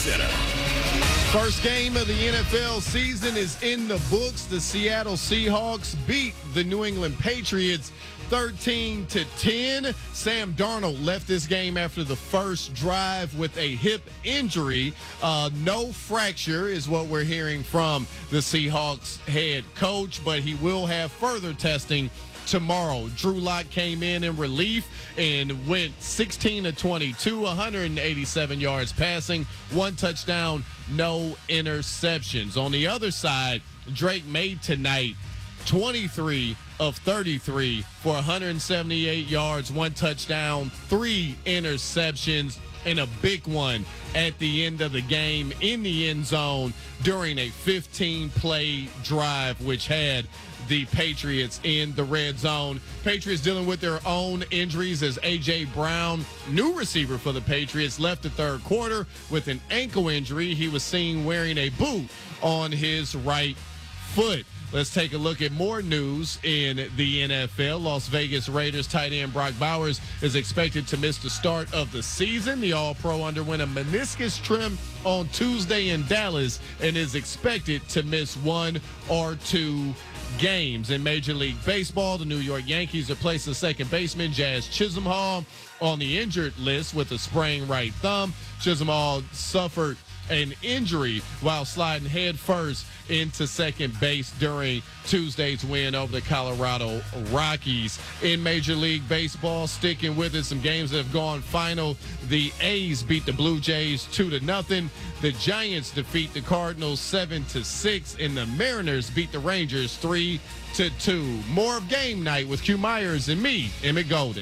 Center. First game of the NFL season is in the books. The Seattle Seahawks beat the New England Patriots 13-10. Sam Darnold left this game after the first drive with a hip injury. No fracture is what we're hearing from the Seahawks head coach, but he will have further testing tomorrow. Drew Lock came in relief and went 16-22, 187 yards passing, 1 touchdown, no interceptions. On the other side, Drake May tonight 23 of 33 for 178 yards, 1 touchdown, 3 interceptions, and a big one at the end of the game in the end zone during a 15-play drive, which had the Patriots in the red zone. Patriots dealing with their own injuries as A.J. Brown, new receiver for the Patriots, left the third quarter with an ankle injury. He was seen wearing a boot on his right foot. Let's take a look at more news in the NFL. Las Vegas Raiders tight end Brock Bowers is expected to miss the start of the season. The All-Pro underwent a meniscus trim on Tuesday in Dallas and is expected to miss 1 or 2 games. In Major League Baseball, the New York Yankees are placing second baseman Jazz Chisholm on the injured list with a sprained right thumb. Chisholm suffered an injury while sliding head first into second base during Tuesday's win over the Colorado Rockies. In Major League Baseball, sticking with it, some games that have gone final. The A's beat the Blue Jays 2-0. The Giants defeat the Cardinals 7-6, and the Mariners beat the Rangers 3-2. More of Game Night with Q Myers and me, Emmett Golden.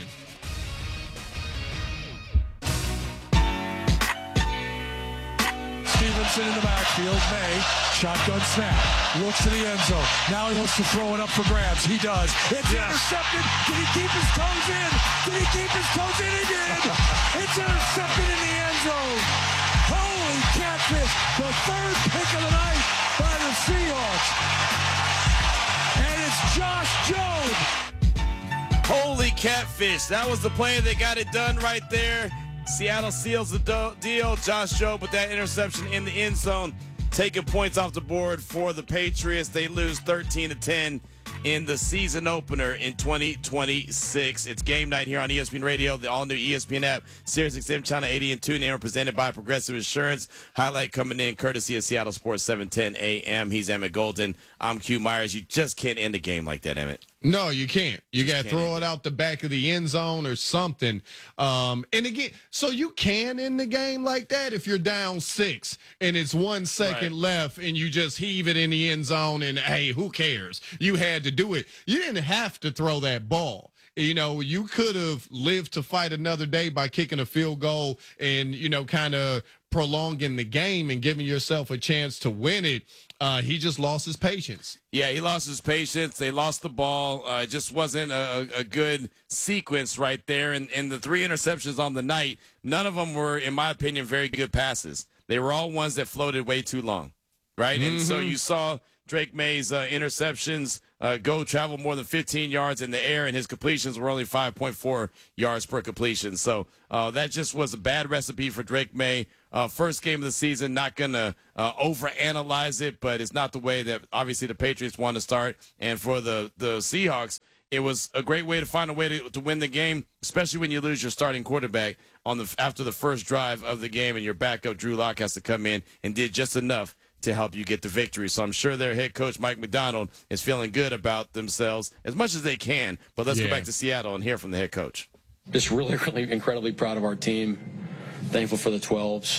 Stevenson in the backfield. May, shotgun snap, looks to the end zone. Now he wants to throw it up for grabs. He does. It's intercepted. Did he keep his toes in? Did he keep his toes in? He did. It's intercepted in the end zone. Holy catfish. The third pick of the night by the Seahawks. And it's Josh Jobe. Holy catfish. That was the play. They got it done right there. Seattle seals the deal. Josh Jobe with that interception in the end zone, taking points off the board for the Patriots. They lose 13-10 in the season opener in 2026. It's Game Night here on ESPN Radio, the all-new ESPN app, SiriusXM Channel 80 and tune in, presented by Progressive Insurance. Highlight coming in courtesy of Seattle Sports 710 AM. He's Emmett Golden. I'm Q Myers. You just can't end a game like that, Emmett. No, you can't. You got to throw it out the back of the end zone or something. And again, so you can end the game like that if you're down 6 and it's 1 second left and you just heave it in the end zone and, hey, who cares? You had to do it. You didn't have to throw that ball. You know, you could have lived to fight another day by kicking a field goal and, you know, kind of prolonging the game and giving yourself a chance to win it. He just lost his patience. Yeah, he lost his patience. They lost the ball. It just wasn't a good sequence right there. And the 3 interceptions on the night, none of them were, in my opinion, very good passes. They were all ones that floated way too long, right? And so you saw Drake May's interceptions travel more than 15 yards in the air, and his completions were only 5.4 yards per completion. So that just was a bad recipe for Drake May. First game of the season, not going to overanalyze it, but it's not the way that obviously the Patriots want to start. And for the Seahawks, it was a great way to find a way to win the game, especially when you lose your starting quarterback after the first drive of the game, and your backup Drew Lock has to come in and did just enough to help you get the victory. So I'm sure their head coach, Mike McDonald, is feeling good about themselves as much as they can. But let's go back to Seattle and hear from the head coach. Just really, really incredibly proud of our team. Thankful for the 12s.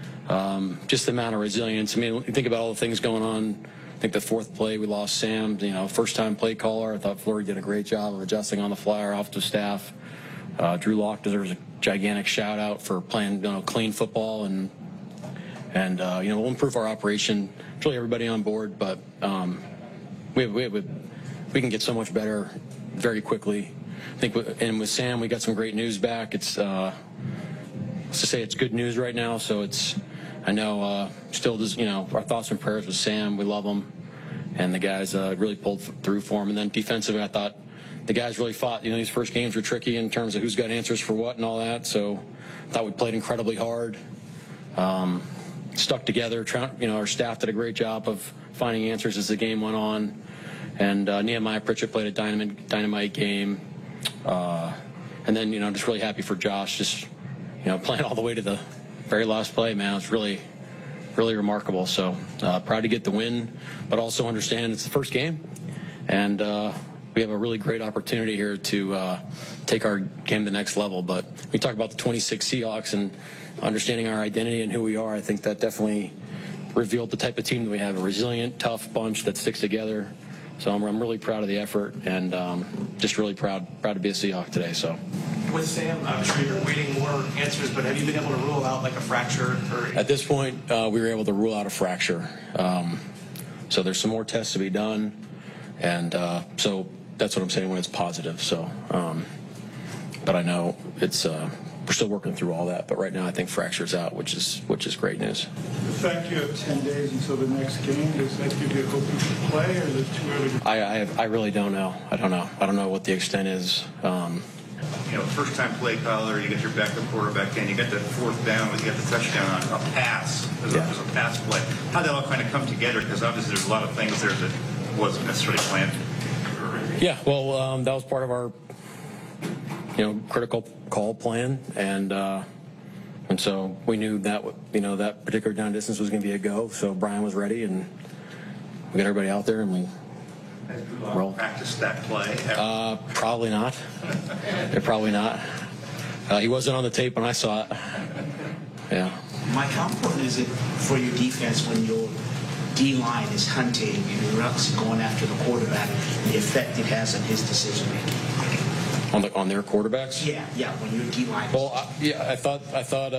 Just the amount of resilience. I mean, you think about all the things going on. I think the 4th play, we lost Sam, first-time play caller. I thought Flory did a great job of adjusting on the fly, our offensive staff. Drew Lock deserves a gigantic shout-out for playing clean football, and we'll improve our operation. It's really everybody on board, but we can get so much better very quickly. I think, and with Sam, we got some great news back. It's let's just say it's good news right now. So I know still does, our thoughts and prayers with Sam. We love him, and the guys really pulled through for him. And then defensively, I thought the guys really fought. These first games were tricky in terms of who's got answers for what and all that. So I thought we played incredibly hard. stuck together. Our staff did a great job of finding answers as the game went on. And Nehemiah Pritchett played a dynamite game. And then, just really happy for Josh, just, playing all the way to the very last play, man. It's really, really remarkable. So proud to get the win, but also understand it's the first game. And we have a really great opportunity here to take our game to the next level. But we talk about the 26 Seahawks and understanding our identity and who we are. I think that definitely revealed the type of team that we have, a resilient, tough bunch that sticks together. So I'm really proud of the effort and just really proud to be a Seahawk today. So with Sam, I'm sure you're waiting more answers, but have you been able to rule out like a fracture? At this point, we were able to rule out a fracture. So there's some more tests to be done, and so that's what I'm saying when it's positive. So, but I know it's we're still working through all that. But right now, I think fracture's out, which is great news. The fact you have 10 days until the next game, does that give you hope you can play, or is it too early? I really don't know. I don't know what the extent is. First-time play caller, you get your backup quarterback in, you get the fourth down, you get the touchdown on a pass. There's a pass play. How'd that all kind of come together? Because obviously there's a lot of things there that wasn't necessarily planned. Yeah, well, that was part of our, critical call plan, and so we knew that that particular down distance was going to be a go. So Brian was ready, and we got everybody out there, and we rolled. Practice that play? Probably not. Probably not. He wasn't on the tape when I saw it. Yeah. Mike, how important is it for your defense when your D-line is hunting and you're actually going after the quarterback, the effect it has on his decision making? On their quarterbacks? Yeah. When your D-line. Well, I thought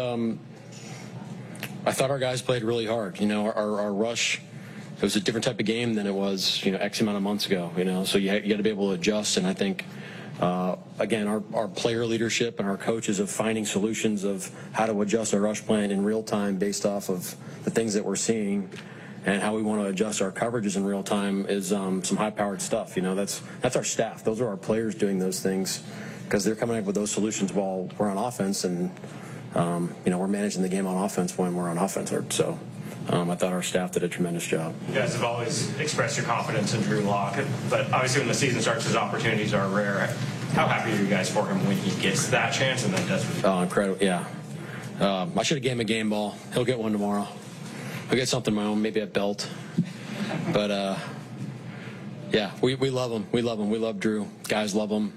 our guys played really hard. Our rush. It was a different type of game than it was, X amount of months ago. So you got to be able to adjust. And I think, again, our player leadership and our coaches of finding solutions of how to adjust our rush plan in real time based off of the things that we're seeing and how we want to adjust our coverages in real time is some high-powered stuff. That's our staff. Those are our players doing those things because they're coming up with those solutions while we're on offense, and we're managing the game on offense when we're on offense. So I thought our staff did a tremendous job. You guys have always expressed your confidence in Drew Lock, but obviously when the season starts, his opportunities are rare. How happy are you guys for him when he gets that chance and then does it? Oh, incredible! Yeah, I should have gave him a game ball. He'll get one tomorrow. I'll get something of my own, maybe a belt. But, yeah, we love him. We love him. We love Drew. Guys love him.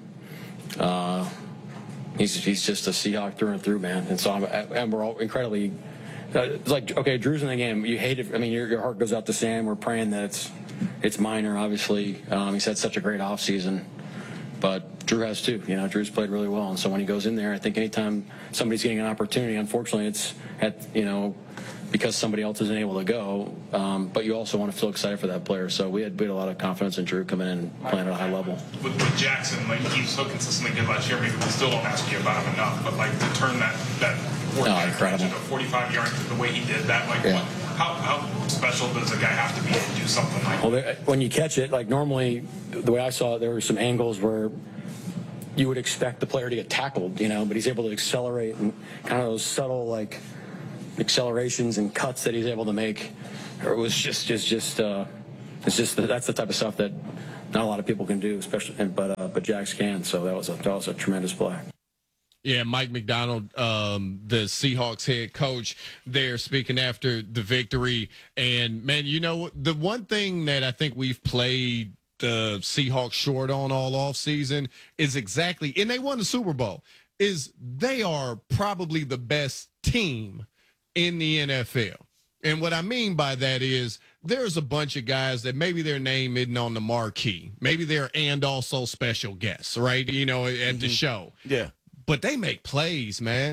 He's just a Seahawk through and through, man. And so we're all incredibly it's like, okay, Drew's in the game. You hate it. I mean, your heart goes out to Sam. We're praying that it's minor, obviously. He's had such a great offseason. But Drew has too. Drew's played really well. And so when he goes in there, I think anytime somebody's getting an opportunity, unfortunately, it's because somebody else isn't able to go, but you also want to feel excited for that player. So we had a lot of confidence in Drew coming in and playing at a high level. With Jackson, he's so consistently good last year. Maybe we still don't ask you about him enough, but to turn that 40-yard into 45 yards the way he did that, how special does a guy have to be to do something like that? Well, when you catch it, normally the way I saw it, there were some angles where you would expect the player to get tackled, but he's able to accelerate and kind of those subtle accelerations and cuts that he's able to make. It was just that's the type of stuff that not a lot of people can do, especially, but Jax can. So that was a tremendous play. Yeah, Mike Macdonald, the Seahawks head coach, there speaking after the victory. And, man, the one thing that I think we've played the Seahawks short on all offseason is exactly, and they won the Super Bowl, is they are probably the best team in the NFL. And what I mean by that is there's a bunch of guys that maybe their name isn't on the marquee. Maybe they're and also special guests, right? At the show. Yeah. But they make plays, man.